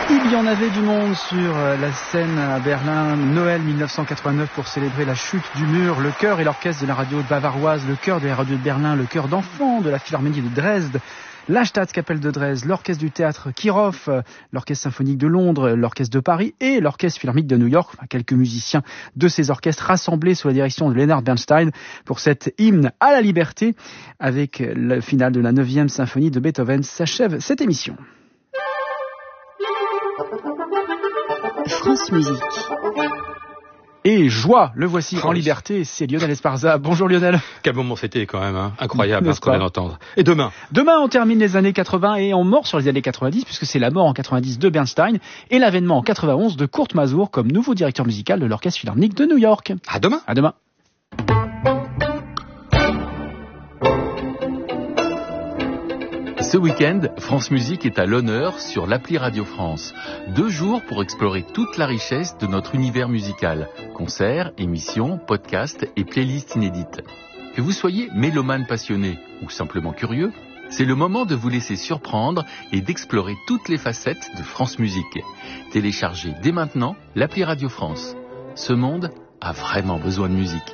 Il y en avait du monde sur la scène à Berlin, Noël 1989, pour célébrer la chute du mur. Le chœur et l'orchestre de la radio bavaroise, le chœur de la radio de Berlin, le chœur d'enfants de la Philharmonie de Dresde, la Staatskapelle de Dresde, l'orchestre du théâtre Kirov, l'orchestre symphonique de Londres, l'orchestre de Paris et l'orchestre philharmonique de New York. Quelques musiciens de ces orchestres rassemblés sous la direction de Leonard Bernstein pour cet hymne à la liberté. Avec le final de la 9e symphonie de Beethoven s'achève cette émission. France Musique. Et joie, le voici en liberté, c'est Lionel Esparza. Bonjour Lionel. Quel moment c'était quand même, hein. Incroyable ce qu'on vient d'entendre. Et demain on termine les années 80 et on mord sur les années 90 puisque c'est la mort en 90 de Bernstein et l'avènement en 91 de Kurt Masur comme nouveau directeur musical de l'Orchestre Philharmonique de New York. À demain. À demain. Ce week-end, France Musique est à l'honneur sur l'appli Radio France. 2 jours pour explorer toute la richesse de notre univers musical. Concerts, émissions, podcasts et playlists inédites. Que vous soyez mélomane passionné ou simplement curieux, c'est le moment de vous laisser surprendre et d'explorer toutes les facettes de France Musique. Téléchargez dès maintenant l'appli Radio France. Ce monde a vraiment besoin de musique.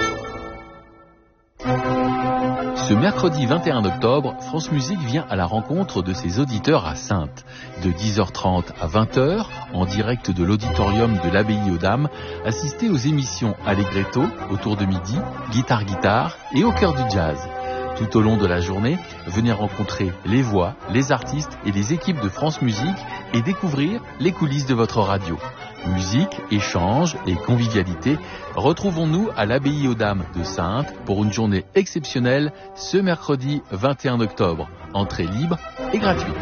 Ce mercredi 21 octobre, France Musique vient à la rencontre de ses auditeurs à Saintes. De 10h30 à 20h, en direct de l'auditorium de l'Abbaye aux Dames, assistez aux émissions Allegretto, autour de midi, Guitare et au cœur du jazz. Tout au long de la journée, venez rencontrer les voix, les artistes et les équipes de France Musique et découvrir les coulisses de votre radio. Musique, échange et convivialité, retrouvons-nous à l'Abbaye aux Dames de Saintes pour une journée exceptionnelle ce mercredi 21 octobre. Entrée libre et gratuite.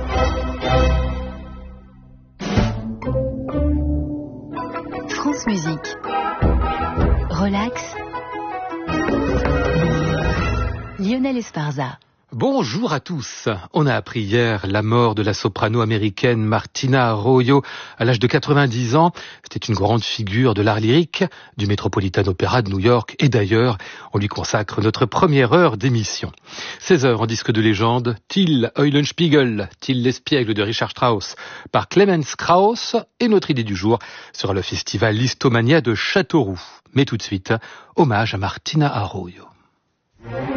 France Musique. Relax. Lionel Esparza. Bonjour à tous. On a appris hier la mort de la soprano américaine Martina Arroyo à l'âge de 90 ans. C'était une grande figure de l'art lyrique du Metropolitan Opera de New York et d'ailleurs, on lui consacre notre première heure d'émission. 16 heures en disque de légende, Till Eulenspiegel, Till l'espiègle de Richard Strauss par Clemens Krauss et notre idée du jour sera le festival Listomania de Châteauroux. Mais tout de suite, hommage à Martina Arroyo.